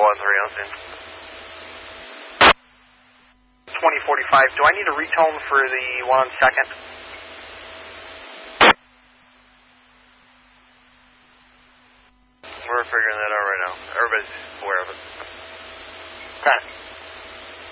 I'll see. 2045, do I need a retone for the one on second? We're figuring that out right now. Everybody's aware of it. Okay.